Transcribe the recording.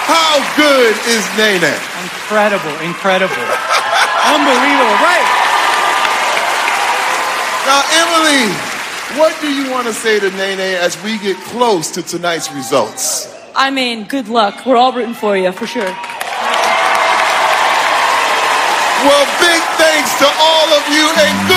How good is Nene? Incredible, incredible. Unbelievable, right? Now, Emily, what do you want to say to Nene as we get close to tonight's results? I mean, good luck. We're all rooting for you, for sure. Well, big thanks to all of you and good